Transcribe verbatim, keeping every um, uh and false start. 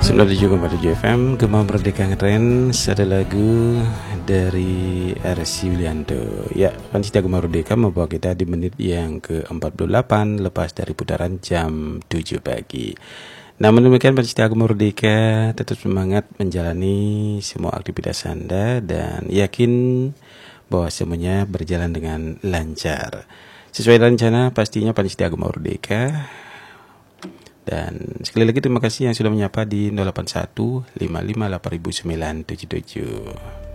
sembilan puluh tujuh koma tujuh F M Gema Merdeka Ngetren. Ada lagu dari R C Yulianto. Ya, kan Sita Gema Merdeka membawa kita di menit yang ke empat puluh delapan lepas dari putaran jam tujuh pagi. Namun demikian, Pencinta Gema Merdeka tetap semangat menjalani semua aktivitas Anda dan yakin bahwa semuanya berjalan dengan lancar sesuai rencana pastinya Pencinta Gema Merdeka. Dan sekali lagi terima kasih yang sudah menyapa di nol delapan satu lima lima delapan sembilan tujuh tujuh.